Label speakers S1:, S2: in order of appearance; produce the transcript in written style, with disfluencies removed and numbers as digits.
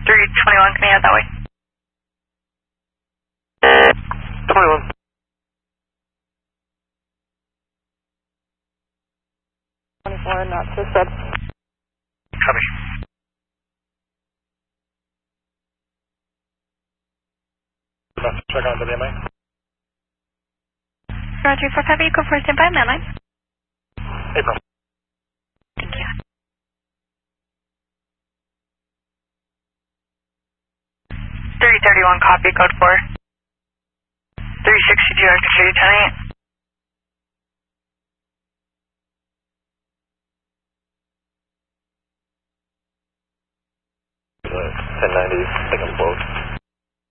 S1: 321, can you head that way?
S2: 21.
S3: 24, not so said.
S2: Copy. Check on WMA.
S1: Roger, for Heavy, go for standby, mainline.
S2: April.
S1: Thank you. 331, copy, code 4. 362, active duty 10-8.
S2: 1090, second float.